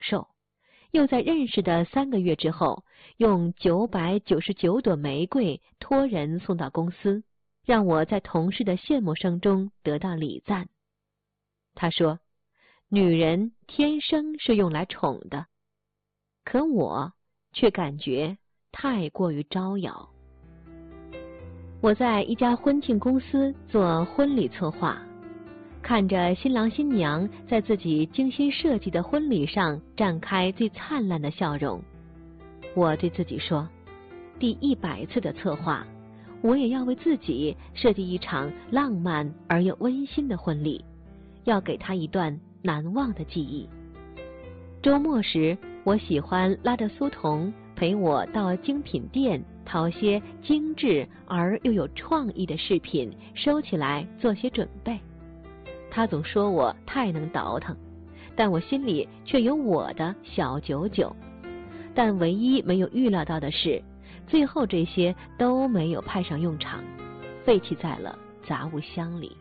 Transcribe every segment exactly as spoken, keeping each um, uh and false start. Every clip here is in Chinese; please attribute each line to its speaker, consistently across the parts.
Speaker 1: 受，又在认识的三个月之后，用九百九十九朵玫瑰托人送到公司，让我在同事的羡慕声中得到礼赞。他说，女人天生是用来宠的，可我却感觉太过于招摇。我在一家婚庆公司做婚礼策划，看着新郎新娘在自己精心设计的婚礼上绽开最灿烂的笑容，我对自己说，第一百次的策划，我也要为自己设计一场浪漫而又温馨的婚礼，要给他一段难忘的记忆。周末时，我喜欢拉着苏童陪我到精品店淘些精致而又有创意的饰品，收起来做些准备。他总说我太能倒腾，但我心里却有我的小九九。但唯一没有预料到的是，最后这些都没有派上用场，废弃在了杂物箱里。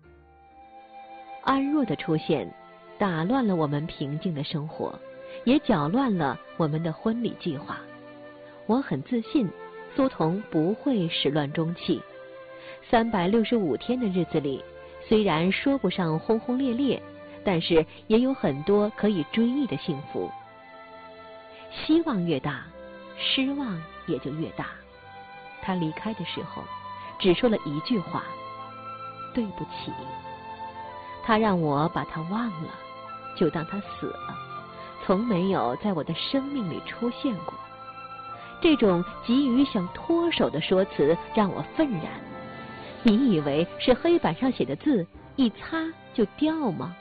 Speaker 1: 安若的出现打乱了我们平静的生活，也搅乱了我们的婚礼计划。我很自信苏童不会始乱终弃。三百六十五天的日子里，虽然说不上轰轰烈烈，但是也有很多可以追忆的幸福。希望越大，失望也就越大。他离开的时候只说了一句话，对不起。他让我把他忘了，就当他死了，从没有在我的生命里出现过。这种急于想脱手的说辞让我愤然。你以为是黑板上写的字一擦就掉吗？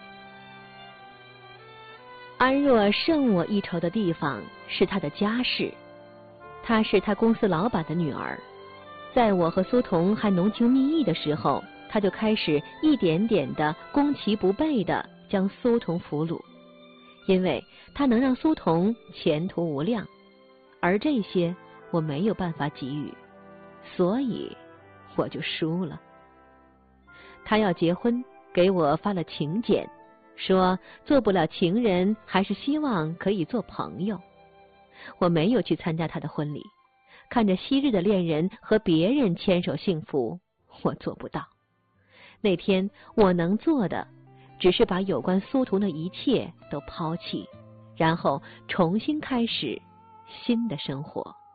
Speaker 1: 安若胜我一筹的地方是她的家世。她是她公司老板的女儿，在我和苏童还浓情蜜意的时候，她就开始一点点的攻其不备的将苏童俘虏，因为她能让苏童前途无量，而这些我没有办法给予，所以我就输了。他要结婚，给我发了请柬，说做不了情人，还是希望可以做朋友。我没有去参加他的婚礼，看着昔日的恋人和别人牵手幸福，我做不到。那天我能做的，只是把有关苏童的一切都抛弃，然后重新开始新的生活。